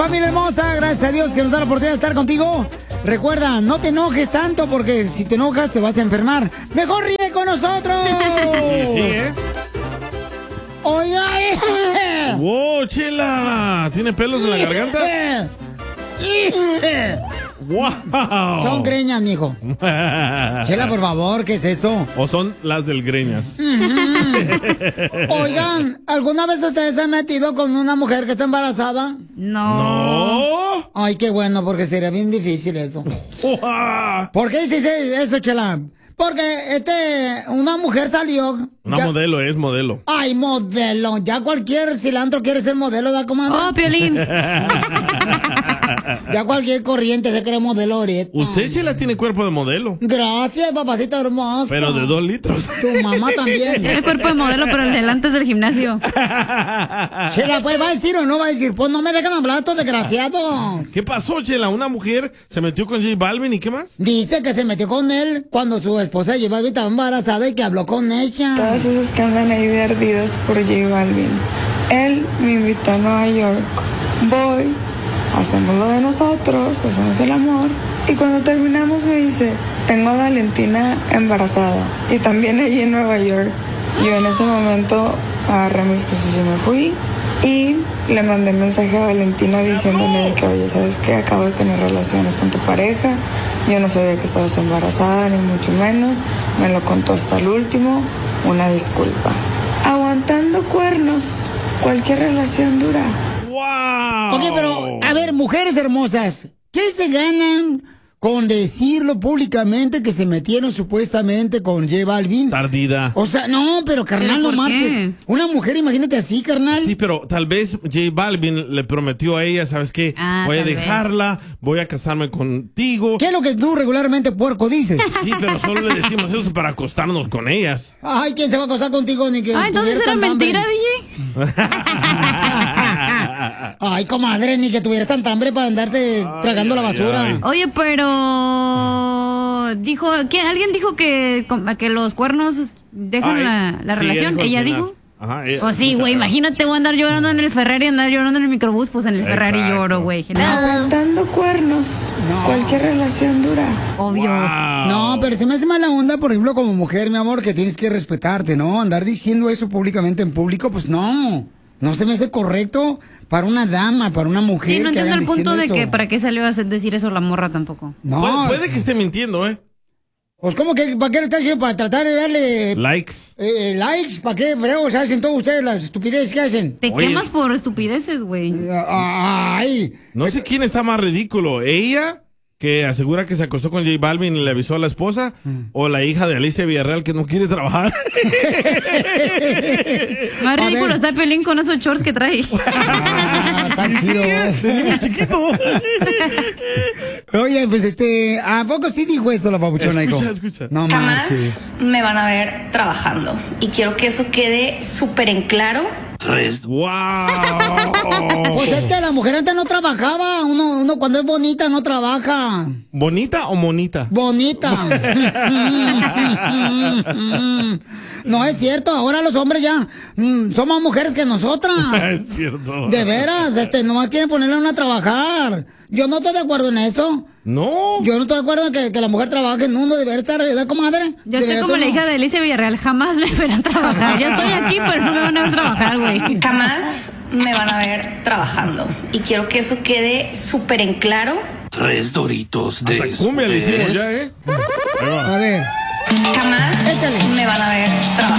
Familia hermosa, gracias a Dios que nos da la oportunidad de estar contigo. Recuerda, no te enojes tanto porque si te enojas te vas a enfermar. ¡Mejor ríe con nosotros! Sí, ¿eh? ¡Oiga! ¡Wow, Chela! ¿Tiene pelos en la garganta? ¡Wow! Son greñas, mijo. Chela, por favor, ¿qué es eso? ¿O son las del greñas? Oigan, ¿alguna vez ustedes se han metido con una mujer que está embarazada? No. Ay, qué bueno, porque sería bien difícil eso. ¿Por qué dices eso, Chela? Porque una mujer salió. Una modelo, es modelo. Ay, modelo. Ya cualquier cilantro quiere ser modelo, ¿da, comadre? Oh, Piolín. Ya cualquier corriente se cree modelo ahorita. Usted, Chela, tiene cuerpo de modelo. Gracias, papacito hermoso. Pero de 2 litros. Tu mamá también. Tiene el cuerpo de modelo, pero el delante es del gimnasio. Chela, pues, ¿va a decir o no va a decir? Pues no me dejan hablar estos desgraciados. ¿Qué pasó, Chela? ¿Una mujer se metió con J Balvin y qué más? Dice que se metió con él cuando su esposa J Balvin estaba embarazada y que habló con ella. Todos esos que andan ahí de ardidos por J Balvin. Él me invitó a Nueva York. Voy, hacemos lo de nosotros, hacemos el amor. Y cuando terminamos me dice, tengo a Valentina embarazada. Y también allí en Nueva York. Yo en ese momento agarré mis cosas y me fui. Y le mandé mensaje a Valentina diciéndole que, oye, ¿sabes qué? Acabo de tener relaciones con tu pareja. Yo no sabía que estabas embarazada, ni mucho menos. Me lo contó hasta el último. Una disculpa. Aguantando cuernos, cualquier relación dura. ¡Wow! Ok, pero, a ver, mujeres hermosas, ¿qué se ganan con decirlo públicamente que se metieron supuestamente con J Balvin? Tardida. O sea, no, pero carnal, no marches. Una mujer, imagínate así, carnal. Sí, pero tal vez J Balvin le prometió a ella, ¿sabes qué? Voy a dejarla, voy a casarme contigo. ¿Qué es lo que tú regularmente, puerco, dices? Sí, pero solo le decimos eso para acostarnos con ellas. Ay, ¿quién se va a acostar contigo? Ni que entonces era mentira, DJ. Ay, comadre, ni que tuvieras tanta hambre para andarte tragando la basura. Oye, pero alguien dijo que los cuernos dejan la relación. ¿Ella dijo? Ajá, pues sí, güey, imagínate, voy a andar llorando en el Ferrari, andar llorando en el microbús, pues en el Ferrari lloro, güey. Aguantando cuernos, cualquier relación dura. Obvio. Wow. No, pero se me hace mala onda, por ejemplo, como mujer, mi amor, que tienes que respetarte, ¿no? Andar diciendo eso públicamente en público, pues no. No se me hace correcto para una dama, para una mujer. Sí, no que entiendo hagan el punto de diciendo que eso. para qué salió a decir eso la morra tampoco. No. Puede que esté mintiendo, ¿eh? Pues, ¿cómo que para qué lo está haciendo? Para tratar de darle likes. Likes, ¿para qué fregos hacen todos ustedes las estupideces que hacen? Te quemas por estupideces, güey. Ay. No sé quién está más ridículo, ella, que asegura que se acostó con J Balvin y le avisó a la esposa, o la hija de Alicia Villarreal que no quiere trabajar. Más ridículo está Pelín con esos shorts que trae. Está chido. De niño chiquito. Oye, pues ¿a poco sí dijo eso la papuchona, hijo? Escucha. No Jamás manches. me van a ver trabajando. Y quiero que eso quede súper en claro. ¡Wow! Pues es que la mujer antes no trabajaba. Uno cuando es bonita no trabaja. ¿Bonita o monita? Bonita. No es cierto, ahora los hombres ya son más mujeres que nosotras. Es cierto. De veras, nomás quieren ponerle a una a trabajar. Yo no estoy de acuerdo en eso. No. Yo no estoy de acuerdo en que la mujer trabaje en uno, debería estar, ¿verdad, comadre? Yo estoy como la hija de Alicia Villarreal, jamás me verán trabajar. Ya estoy aquí, pero no me van a ver trabajar, güey. Jamás me van a ver trabajando. Y quiero que eso quede súper en claro. 3 Doritos de Hasta cumbia le hicimos ya, ¿eh? A